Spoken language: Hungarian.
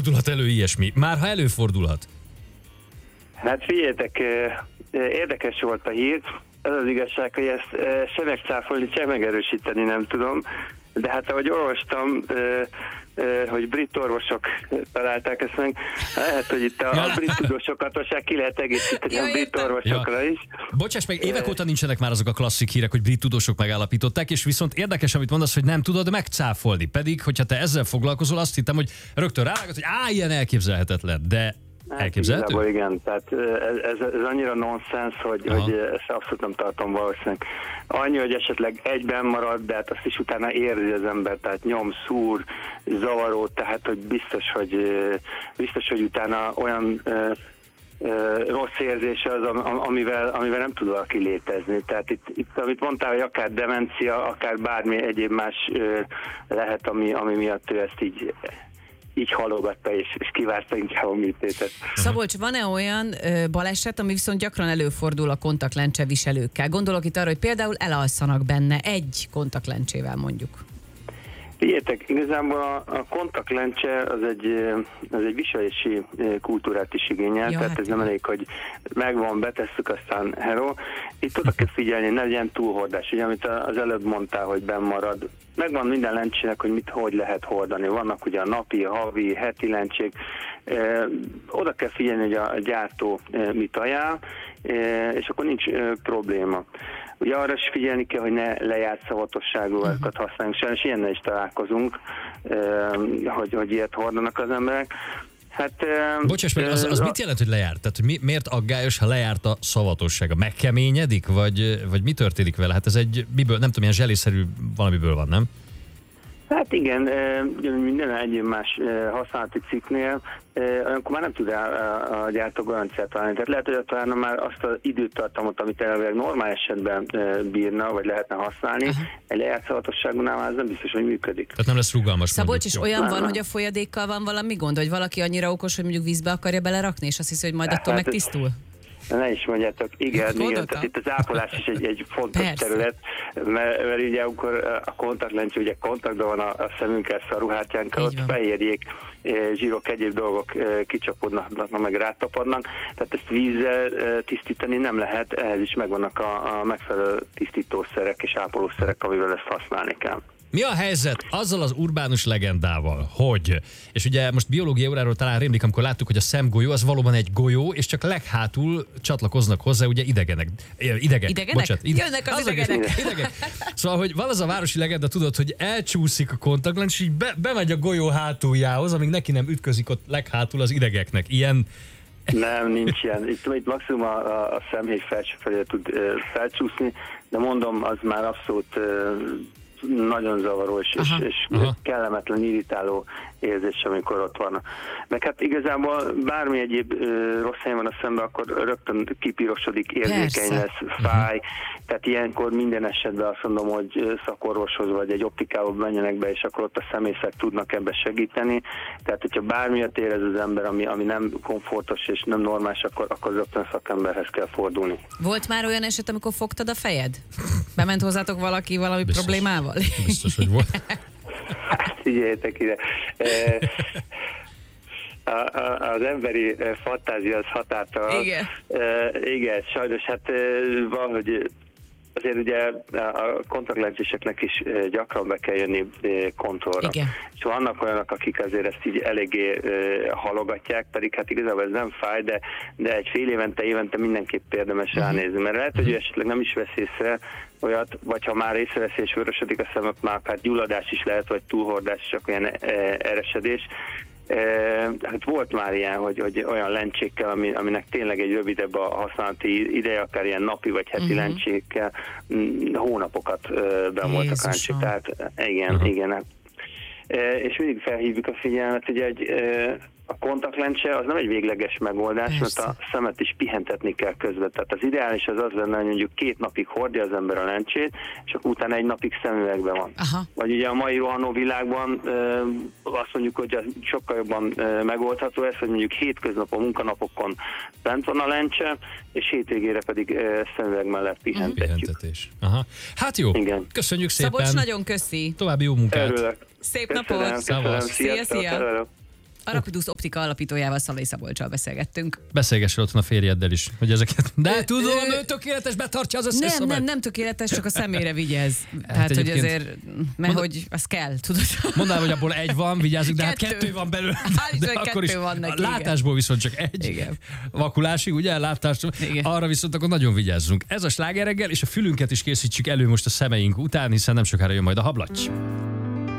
fordulhat elő ilyesmi? Már ha előfordulhat. Hát figyeljetek, érdekes volt a hír. Az az igazság, hogy ezt se megcáfolni, se megerősíteni nem tudom. De hát ahogy olvastam, hogy brit orvosok találták ezt meg, lehet, hogy itt a brit tudósok hatóság ki lehet egészíteni a brit orvosokra is. Bocsáss meg, évek óta nincsenek már azok a klasszik hírek, hogy brit tudósok megállapították, és viszont érdekes, amit mondasz, hogy nem tudod megcáfolni. Pedig, hogyha te ezzel foglalkozol, azt hittem, hogy rögtön rávágod, hogy ilyen elképzelhetetlen, de elképzelhető? Hát, igen, tehát ez annyira nonsens, hogy ezt abszolút nem tartom valószínűleg. Annyi, hogy esetleg egyben marad, de hát azt is utána érzi az ember, tehát nyom, szúr, zavaró, tehát hogy biztos, hogy utána olyan rossz érzése az, amivel nem tud valaki létezni. Tehát itt amit mondtál, hogy akár demencia, akár bármi egyéb más lehet, ami miatt ő ezt így halogatta és kivárta inkább a műtétet. Szabolcs, van-e olyan baleset, ami viszont gyakran előfordul a kontaktlencse viselőkkel? Gondolok itt arra, hogy például elalszanak benne egy kontaktlencsével mondjuk. Figyeljetek, igazából a kontaktlencse az egy viselési kultúrát is igényel, tehát ez nem elég, hogy megvan, betesszük, aztán hello. Itt oda kell figyelni, ne legyen túlhordás, ugye, amit az előbb mondtál, hogy benn marad. Megvan minden lencsének, hogy hogy lehet hordani. Vannak ugye a napi, havi, heti lencsék. Oda kell figyelni, hogy a gyártó mit ajánl, és akkor nincs probléma. Ugye arra is figyelni kell, hogy ne lejárt szavatosságúakat használjunk. Sajnos ilyennel is találkozunk, hogy ilyet hordanak az emberek. Hát, bocsáss meg, az mit jelent, hogy lejárt? Tehát hogy miért aggályos, ha lejárt a szavatossága? Megkeményedik? Vagy mi történik vele? Hát ez miből, nem tudom, ilyen zselészerű valamiből van, nem? Hát igen, minden egyéb más használati cikknél, olyankor már nem tud a gyártó garanciát találni. Tehát lehet, hogy talán már azt az időtartamot, amit elvileg normál esetben bírna, vagy lehetne használni, egy lejárt szavatosságunál már ez nem biztos, hogy működik. Tehát nem lesz rugalmas. Szabolcs, és olyan van, hogy a folyadékkal van valami gond, hogy valaki annyira okos, hogy mondjuk vízbe akarja belerakni, és azt hiszi, hogy majd attól megtisztul? Ne is mondjátok, igen, tehát itt az ápolás is egy fontos terület, mert ugye amikor a kontaktlencse, ugye kontaktban van a szemünkkel, a ruhátjánkkal, ott fehérjék, zsírok, egyéb dolgok kicsapodnak, meg rátapadnak, tehát ezt vízzel tisztítani nem lehet, ehhez is megvannak a megfelelő tisztítószerek és ápolószerek, amivel ezt használni kell. Mi a helyzet azzal az urbánus legendával, hogy, és ugye most biológiai óráról talán rémlik, amikor láttuk, hogy a szemgolyó az valóban egy golyó, és csak leghátul csatlakoznak hozzá ugye idegek? Bocsánat, jönnek az idegek. Szóval, hogy van az a városi legenda, tudod, hogy elcsúszik a kontaktlencs, és így bemegy a golyó hátuljához, amíg neki nem ütközik ott leghátul az idegeknek. Ilyen... Nem, nincs ilyen. Itt maximum a szemhéj felső felé tud felcsúszni, de mondom, az már abszolút nagyon zavaros és kellemetlen, irritáló érzés, amikor ott van. Meg hát igazából bármi egyéb rossz helyen van a szemben, akkor rögtön kipirosodik, érzékeny lesz, fáj. Tehát ilyenkor minden esetben azt mondom, hogy szakorvoshoz vagy egy optikába menjenek be, és akkor ott a szemészek tudnak ebbe segíteni. Tehát, hogyha bármilyet érez az ember, ami nem komfortos és nem normális, akkor rögtön szakemberhez kell fordulni. Volt már olyan eset, amikor fogtad a fejed? Bement hozzátok valaki valami problémával? Biztos, hogy volt. Hát figyeljetek ide. Az emberi fantázia az határtalan. Igen. Igen, sajnos hát valahogy azért ugye a kontaktlencséseknek is gyakran be kell jönni kontrollra. Igen. És vannak olyanok, akik azért ezt így eléggé halogatják, pedig hát igazából ez nem fáj, de egy fél évente mindenképp érdemes ránézni, mert lehet, hogy esetleg nem is vesz észre olyat, vagy ha már észreveszi és vörösödik a szemek, már hát gyulladás is lehet, vagy túlhordás, csak olyan eresedés. Hát volt már ilyen, hogy olyan lencsékkel, aminek tényleg egy rövidebb a használati ideje, akár ilyen napi vagy heti lencsékkel hónapokat be voltak lencsék. Tehát igen. És mindig felhívjuk a figyelmet, hogy a kontaktlencse az nem egy végleges megoldás, mert a szemet is pihentetni kell közben. Tehát az ideális az lenne, hogy mondjuk 2 napig hordja az ember a lencsét, és akkor utána 1 napig szemüvegben van. Vagy ugye a mai rohanó világban azt mondjuk, hogy sokkal jobban megoldható ez, hogy mondjuk hétköznapon, munkanapokon bent van a lencse, és hétvégére pedig szemüveg mellett pihentetjük. Hát jó, igen. Köszönjük szépen. Szabolcs, nagyon köszi. További jó munkát. Örülök. Szép napot. Köszönöm. Szia. A Rapidus Optika alapítójával, Szalai Szabolccsal beszélgettünk. Beszélgessél otthon a férjeddel is, hogy ezeket... De tudom, ő tökéletes, betartja az összes szabályt. Nem tökéletes, csak a személyre vigyáz. Tehát, hogy azért, mert hogy az kell, tudod. Mondanám, hogy abból egy van, vigyázzuk, de hát 2 van belőle. De akkor is van neki, látásból viszont csak egy. Igen. Vakulásig, ugye? Látásról. Arra viszont akkor nagyon vigyázzunk. Ez a Sláger reggel, és a fülünket is készítsük elő most a szemeink után, hiszen nem sokára jön majd a hablaty.